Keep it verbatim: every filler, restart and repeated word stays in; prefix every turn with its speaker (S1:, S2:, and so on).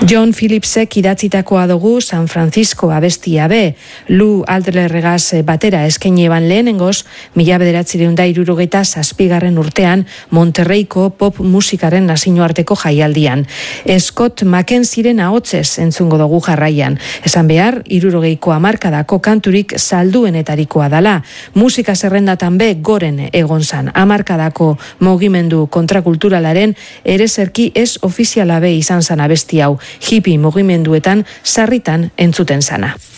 S1: John Phillipsek idatzitakoa dugu San Francisco abestia be, Lou Adlerregaz batera eskaini eban lehenengoz, mila bederatzireun da hirurogeita zazpigarren urtean Monterreiko pop musikaren nazioarteko jaialdian. Scott Mackenzie'ren ahotsez entzungo dugu jarraian. Esan behar, hirurogeiko hamarkadako kanturik salduenetarikoa dala. Musika zerrendatan be goren egon zan. Hamarkadako mugimendu kontrakulturalaren erezerki ez ofiziala be izan zan abesti hau. Hippie mugimenduetan sarritan entzuten zana.